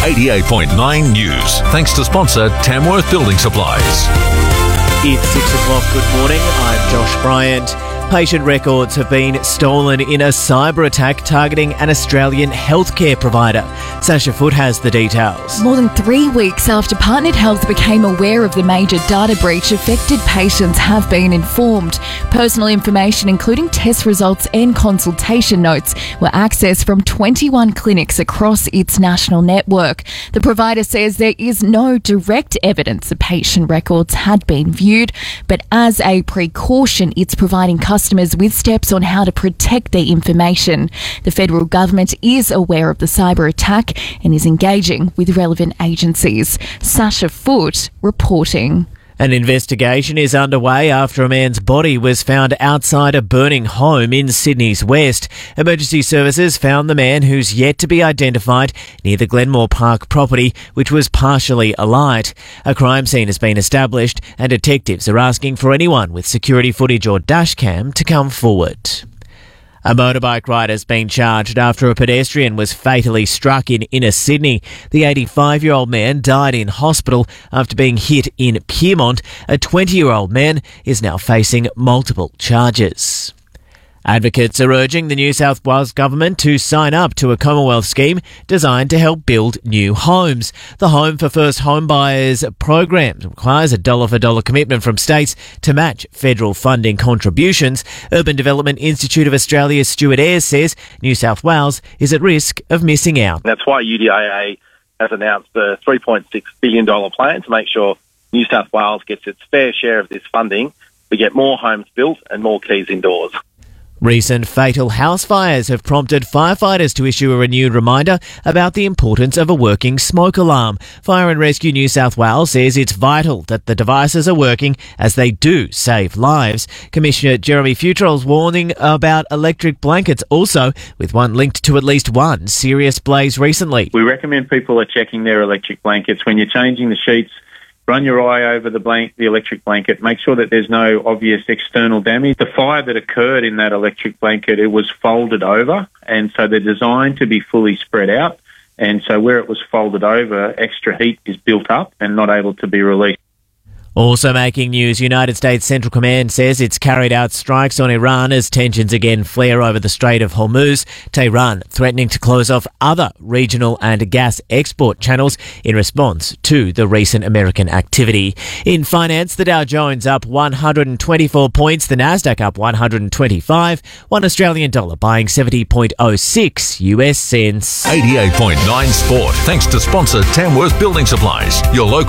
88.9 News. Thanks to sponsor Tamworth Building Supplies. It's 6 o'clock. Good morning. I'm Josh Bryant. Patient records have been stolen in a cyber attack targeting an Australian healthcare provider. Sasha Foote has the details. More than 3 weeks after Partnered Health became aware of the major data breach, affected patients have been informed. Personal information, including test results and consultation notes, were accessed from 21 clinics across its national network. The provider says there is no direct evidence the patient records had been viewed, but as a precaution, it's providing customers with steps on how to protect their information. The federal government is aware of the cyber attack and is engaging with relevant agencies. Sasha Foote reporting. An investigation is underway after a man's body was found outside a burning home in Sydney's west. Emergency services found the man, who's yet to be identified, near the Glenmore Park property, which was partially alight. A crime scene has been established and detectives are asking for anyone with security footage or dashcam to come forward. A motorbike rider's been charged after a pedestrian was fatally struck in inner Sydney. The 85-year-old man died in hospital after being hit in Pyrmont. A 20-year-old man is now facing multiple charges. Advocates are urging the New South Wales government to sign up to a Commonwealth scheme designed to help build new homes. The Home for First Home Buyers program requires a dollar-for-dollar commitment from states to match federal funding contributions. Urban Development Institute of Australia's Stuart Ayres says New South Wales is at risk of missing out. That's why UDIA has announced the $3.6 billion plan to make sure New South Wales gets its fair share of this funding. We get more homes built and more keys indoors. Recent fatal house fires have prompted firefighters to issue a renewed reminder about the importance of a working smoke alarm. Fire and Rescue New South Wales says it's vital that the devices are working, as they do save lives. Commissioner Jeremy Futrell's warning about electric blankets also, with one linked to at least one serious blaze recently. We recommend people are checking their electric blankets. When you're changing the sheets, run your eye over the electric blanket. Make sure that there's no obvious external damage. The fire that occurred in that electric blanket, it was folded over, and so they're designed to be fully spread out. And so where it was folded over, extra heat is built up and not able to be released. Also making news, United States Central Command says it's carried out strikes on Iran as tensions again flare over the Strait of Hormuz. Tehran threatening to close off other regional and gas export channels in response to the recent American activity. In finance, the Dow Jones up 124 points, the Nasdaq up 125, $1 Australian dollar buying 70.06 US cents. 88.9 Sport. Thanks to sponsor Tamworth Building Supplies, your local